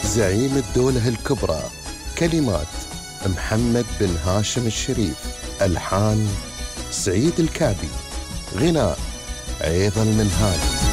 زعيم الدولة الكبرى. كلمات محمد بن هاشم الشريف. ألحان سعيد الكعبي. غناء عيض المنهالي.